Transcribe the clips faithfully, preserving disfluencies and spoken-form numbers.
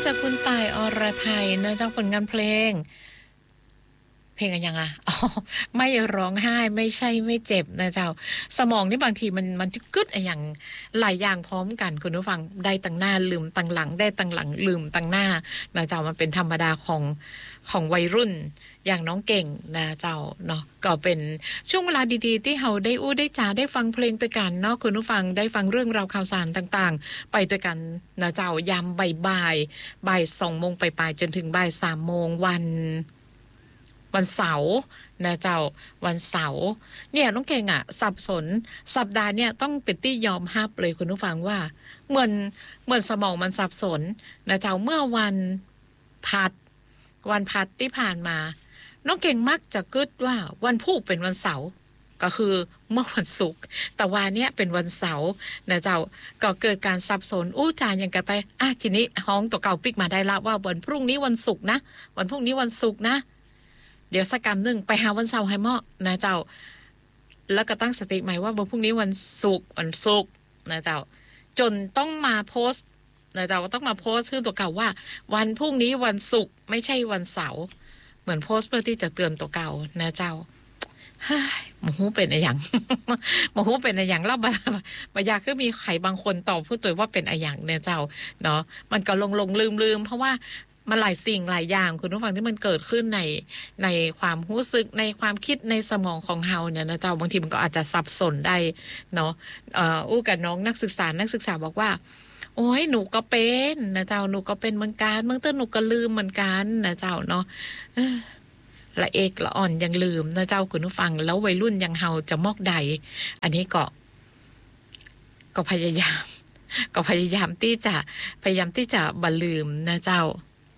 จากคุณต่ายอรไทยเนื่องจากผลงานเพลงเพลงอะไรยังอ่ะอ๋อไม่ร้องไห้ไม่ใช่ไม่เจ็บนะเจ้าสมองนี่บางทีมันมันจะกึดอะไรอย่างหลายอย่างพร้อมกันคุณผู้ฟังได้ตั้งหน้าลืมตั้งหลังได้ตั้งหลังลืมตั้งหน้านะเจ้ามันเป็นธรรมดาของของวัยรุ่นอย่างน้องเก่งนะเจ้าเนาะก็เป็นช่วงเวลาดีๆที่เราได้อู้ได้จ๋าได้ฟังเพลงด้วยกันเนาะคุณผู้ฟังได้ฟังเรื่องราวข่าวสารต่างๆไปด้วยกันนะเจ้ายามบ่ายๆบ่ายสองโมงไปปลายจนถึงบ่ายสามโมงวันวันเสาร์นะเจ้าวันเสาร์เนี่ยน้องเก่งอ่ะสับสนสัปดาห์เนี่ยต้องเป็นที่ยอมรับเลยคุณผู้ฟังว่าเหมือนเหมือนสมองมันสับสนนะเจ้าเมื่อวันพัดวันพัดที่ผ่านมาน้องเก่งมักจะกึดว่าวันพุธเป็นวันเสาร์ก็คือเมื่อวันศุกร์แต่วันเนี้ยเป็นวันเสาร์นะเจ้าก็เกิดการสับสนอู้จานอย่างกันไปอ่ะทีนี้ห้องตัวเก่าปิกมาได้ละว่าวันพรุ่งนี้วันศุกร์นะวันพรุ่งนี้วันศุกร์นะเดี๋ยวสักกรรมหนึ่งไปหาวันเสาร์ให้เหมาะนะเจ้าแล้วก็ตั้งสติใหม่ว่าวันพรุ่งนี้วันศุกร์วันศุกร์นะเจ้าจนต้องมาโพสต์นะเจ้าต้องมาโพสต์ชื่อตัวเก่าว่าวันพรุ่งนี้วันศุกร์ไม่ใช่วันเสาร์เหมือนโพสต์เพื่อที่จะเตือนตัวเก่านะเจ้าเฮ้ยหมูเป็นอะไรอย่างหมูเป็นอะไรอย่างแล้วบางอยากคือมีใครบางคนตอบพูดตัวว่าเป็นอะไรอย่างเนี่ยเจ้าเนาะมันก็ลงลงลืมลืมเพราะว่ามันหลายสิ่งหลายอย่างคุณผู้ฟังที่มันเกิดขึ้นในในความรู้สึกในความคิดในสมองของเฮาเนี่ยนะเจ้าบางทีมันก็อาจจะสับสนได้เนาะเอ่ออู้กับน้องนักศึกษานักศึกษาบอกว่าโอ้ยหนูก็เป็นนะเจ้าหนูก็เป็นเหมือนกันเมื่อเต้นหนูก็ลืมเหมือนกันนะเจ้าเนาะละเอกละอ่อนยังลืมนะเจ้าคุณผู้ฟังแล้ววัยรุ่นยังเฮาจะมอกใดอันนี้ก็ก็พยายามก็พยายามที่จะพยายามที่จะบ่ลืมนะเจ้า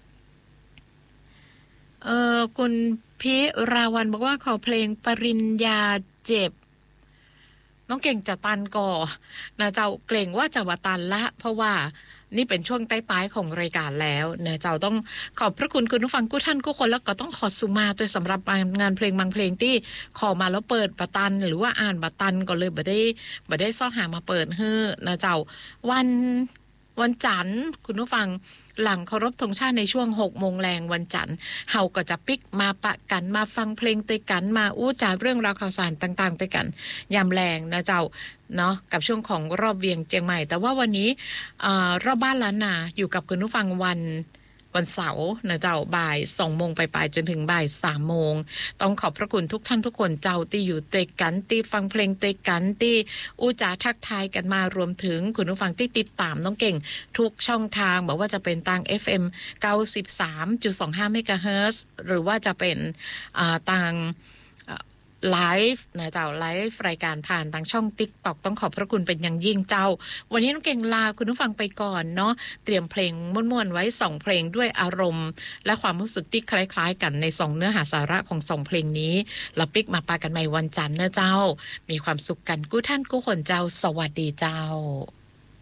เออคุณพิราวันบอกว่าขอเพลงปริญญาเจ็บน้องเก่งจะตันก่อนะเจ้าเกรงว่าจะว่าตันละเพราะว่านี่เป็นช่วงใต้ๆของรายการแล้วนะเจ้าต้องขอบพระคุณคุณผู้ฟังทุกท่านทุกคนแล้วก็ต้องขอสุมาด้วยสำหรับงานเพลงบางเพลงที่ขอมาแล้วเปิดบัตันหรือว่าอ่านบัตันก็เลยบ่ได้บ่ได้ซ้อหามาเปิดให้นะเจ้าวันวันจันทร์คุณผู้ฟังหลังเคารพธงชาติในช่วงหกโมงแรงวันจันทร์เฮาก็จะปิกมาปะกันมาฟังเพลงด้วยกันมาอู้จาเรื่องราวข่าวสารต่างๆด้วยกันยามแรงนะเจ้าเนาะกับช่วงของรอบเวียงเจียงใหม่แต่ว่าวันนี้เอ่อรอบบ้านล้านนาอยู่กับคุณผู้ฟังวันวันเสาร์นะเจ้าบ่ายสองโมงไปปลายจนถึงบ่ายสามโมงต้องขอบพระคุณทุกท่านทุกคนเจ้าที่อยู่ด้วยกันที่ฟังเพลงด้วยกันที่อู้จาทักทายกันมารวมถึงคุณผู้ฟังที่ติดตามน้องเก่งทุกช่องทางบอกว่าจะเป็นทาง เอฟ เอ็ม เก้าสิบสามจุดสองห้า เมกะเฮิรตซ์หรือว่าจะเป็นอ่าทางไลฟ์นะเจ้าไลฟ์รายการผ่านทางช่อง TikTok ต้องขอบพระคุณเป็นอย่างยิ่งเจ้าวันนี้น้องเก่งลาคุณผู้ฟังไปก่อนเนาะเตรียมเพลงม่วนๆไว้สองเพลงด้วยอารมณ์และความรู้สึกที่คล้ายๆกันในสองเนื้อหาสาระของสองเพลงนี้แล้วปิกมาปากันใหม่วันจันทร์นะเจ้ามีความสุขกันกู้ท่านกู้คนเจ้าสวัสดีเจ้า